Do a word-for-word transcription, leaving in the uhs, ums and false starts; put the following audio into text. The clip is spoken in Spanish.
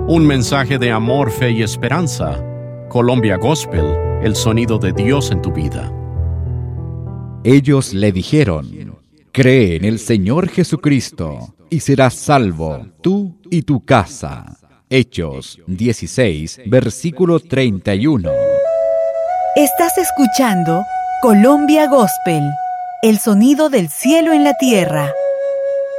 Un mensaje de amor, fe y esperanza. Colombia Gospel, el sonido de Dios en tu vida. Ellos le dijeron: cree en el Señor Jesucristo y serás salvo, tú y tu casa. Hechos dieciséis, versículo treinta y uno. Estás escuchando Colombia Gospel, el sonido del cielo en la tierra.